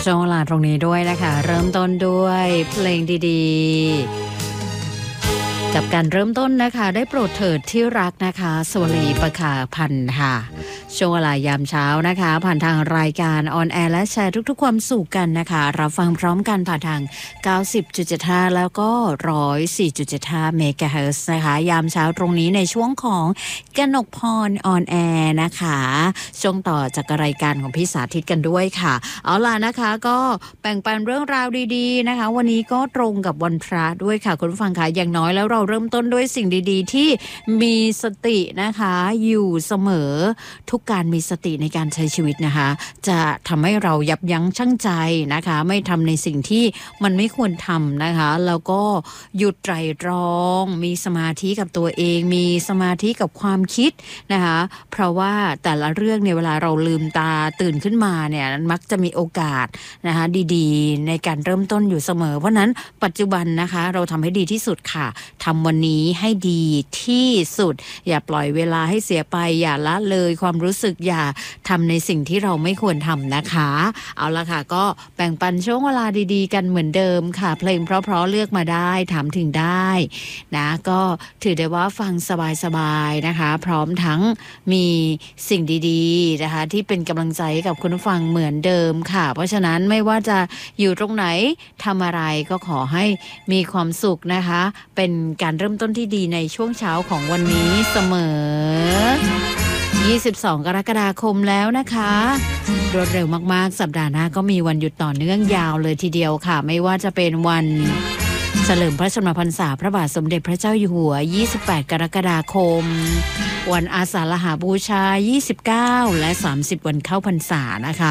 ช่วงเวลาตรงนี้ด้วยนะคะเริ่มต้นด้วยเพลงดีๆกับการเริ่มต้นนะคะได้โปรดเถิดที่รักนะคะสวลีประภาพันธ์ค่ะช่วงเวลายามเช้านะคะผ่านทางรายการออนแอร์และแชร์ทุกๆความสุขกันนะคะรับฟังพร้อมกันผ่านทาง 90.75 แล้วก็ 104.75 เมกะเฮิรตซ์นะคะยามเช้าตรงนี้ในช่วงของกนกพรออนแอร์นะคะช่วงต่อจากรายการของพี่สาธิตกันด้วยค่ะเอาล่ะนะคะก็แบ่งปันเรื่องราวดีๆนะคะวันนี้ก็ตรงกับวันพระด้วยค่ะคุณผู้ฟังคะอย่างน้อยแล้วเราเริ่มต้นด้วยสิ่งดีๆที่มีสตินะคะอยู่เสมอทุกการมีสติในการใช้ชีวิตนะคะจะทำให้เรายับยั้งชั่งใจนะคะไม่ทำในสิ่งที่มันไม่ควรทำนะคะแล้วก็หยุดไตร่ตรองมีสมาธิกับตัวเองมีสมาธิกับความคิดนะคะเพราะว่าแต่ละเรื่องเนี่ยเวลาเราลืมตาตื่นขึ้นมาเนี่ยมักจะมีโอกาสนะคะดีๆในการเริ่มต้นอยู่เสมอเพราะนั้นปัจจุบันนะคะเราทำให้ดีที่สุดค่ะทำวันนี้ให้ดีที่สุดอย่าปล่อยเวลาให้เสียไปอย่าละเลยความรู้สึกอย่าทำในสิ่งที่เราไม่ควรทำนะคะเอาละค่ะก็แบ่งปันช่วงเวลาดีๆกันเหมือนเดิมค่ะเพลงเพราะๆเลือกมาได้ถามถึงได้นะก็ถือได้ว่าฟังสบายๆนะคะพร้อมทั้งมีสิ่งดีๆนะคะที่เป็นกำลังใจให้กับคุณผู้ฟังเหมือนเดิมค่ะเพราะฉะนั้นไม่ว่าจะอยู่ตรงไหนทำอะไรก็ขอให้มีความสุขนะคะเป็นการเริ่มต้นที่ดีในช่วงเช้าของวันนี้เสมอ22 กรกฎาคมแล้วนะคะรวดเร็วมากๆสัปดาห์หน้าก็มีวันหยุดต่อเนื่องยาวเลยทีเดียวค่ะไม่ว่าจะเป็นวันเฉลิมพระชนมพรรษาพระบาทสมเด็จพระเจ้าอยู่หัว28 กรกฎาคมวันอาสาฬหบูชา29และ30วันเข้าพรรษานะคะ